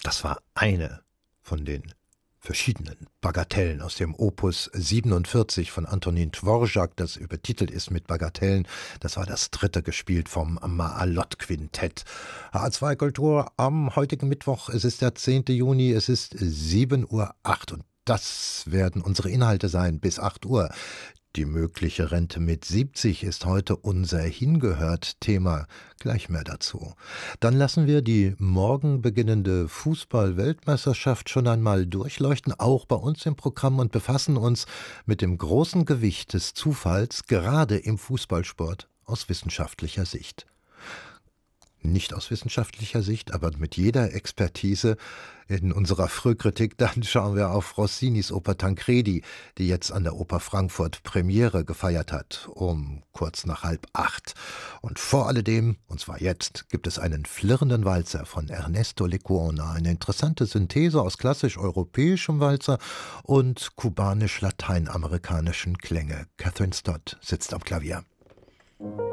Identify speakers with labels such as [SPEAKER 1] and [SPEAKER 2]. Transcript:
[SPEAKER 1] Das war eine von den verschiedenen Bagatellen aus dem Opus 47 von Antonin Dvorak, das übertitelt ist mit Bagatellen. Das war das dritte, gespielt vom Maalot-Quintett. H2 Kultur am heutigen Mittwoch, es ist der 10. Juni, es ist 7:08 Uhr und das werden unsere Inhalte sein bis 8 Uhr. Die mögliche Rente mit 70 ist heute unser Hingehört-Thema. Gleich mehr dazu. Dann lassen wir die morgen beginnende Fußball-Weltmeisterschaft schon einmal durchleuchten, auch bei uns im Programm, und befassen uns mit dem großen Gewicht des Zufalls, gerade im Fußballsport, aus wissenschaftlicher Sicht. Nicht aus wissenschaftlicher Sicht, aber mit jeder Expertise in unserer Frühkritik. Dann schauen wir auf Rossinis Oper Tancredi, die jetzt an der Oper Frankfurt Premiere gefeiert hat, um kurz nach 7:30. Und vor alledem, und zwar jetzt, gibt es einen flirrenden Walzer von Ernesto Lecuona, eine interessante Synthese aus klassisch-europäischem Walzer und kubanisch-lateinamerikanischen Klänge. Catherine Stott sitzt am Klavier.